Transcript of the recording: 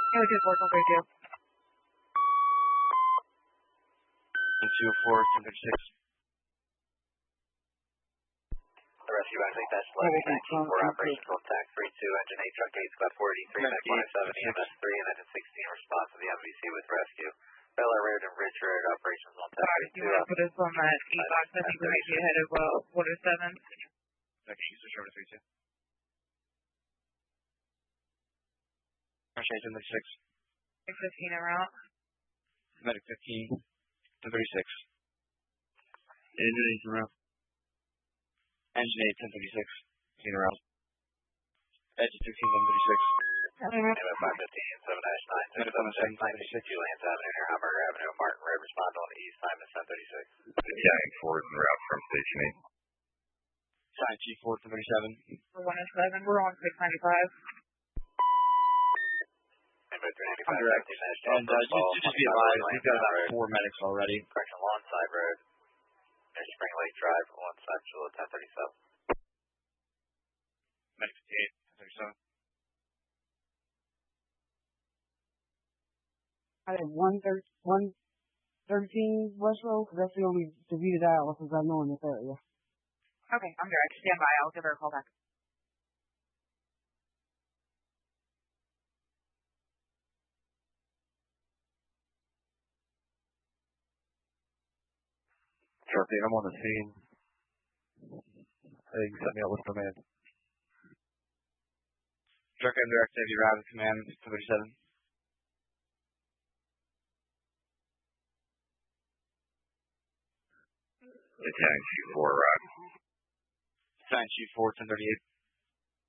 It was 2-4, 1032. 2-4, 1036. The rescue I think that's 11 for operations on TAC 32, engine 8, truck 8, squad 483, Mac 107, EMS 3, and engine 16 response to the MVC with rescue. Bel Air Road and Ridge Road operations on TAC 32. You want to put us on that E-box? I think we might be ahead of 107. Okay, switch over to 32. March 8, 1036. 615 en route. Medic 15, 1036. Engine 8 en route. Engine 8, 1036. In route. Engine 16, 1036. Nemo 515, 7-9, 676, Lance Avenue near Hamburger Avenue, Martin Road, respond on the east, time is 1036. Italian 4 en route from Station 8. Giant G4, 1037. For 107, we're on 695. Nemo 395, and just be advised, we've got about 4 medics already. Correction, Lawnside Road, near Spring Lake Drive, one side, Jewel 1037. Medic 58, 1037. I have 113 West Road, because that's the only deleted dialysis I know in this area. Okay, I'm direct. Stand by. I'll give her a call back. Sharpie, I'm on the scene. Hey, you set me up with command. Direct and direct Navy Rapid Command, 1037. Italian G4 route. Giant G4, 1038.